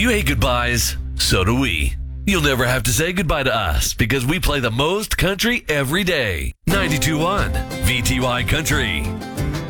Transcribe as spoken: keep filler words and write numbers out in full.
you hate goodbyes, so do we. You'll never have to say goodbye to us because we play the most country every day. ninety-two point one V T Y Country.